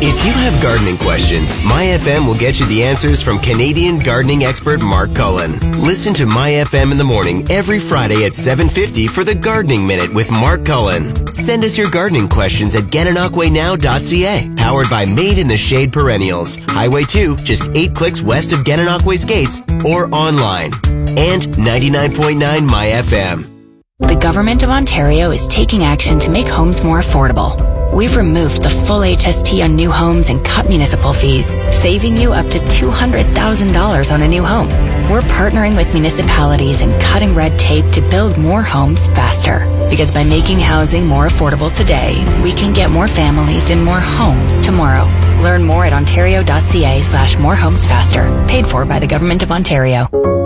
If you have gardening questions, MyFM will get you the answers from Canadian gardening expert Mark Cullen. Listen to MyFM in the morning every Friday at 7:50 for the Gardening Minute with Mark Cullen. Send us your gardening questions at GetAnakweNow.ca. Powered by Made in the Shade Perennials. Highway 2, just 8 clicks west of Gananoque's gates, or online. And 99.9 MyFM. The Government of Ontario is taking action to make homes more affordable. We've removed the full HST on new homes and cut municipal fees, saving you up to $200,000 on a new home. We're partnering with municipalities and cutting red tape to build more homes faster. Because by making housing more affordable today, we can get more families in more homes tomorrow. Learn more at ontario.ca/morehomesfaster. Paid for by the Government of Ontario.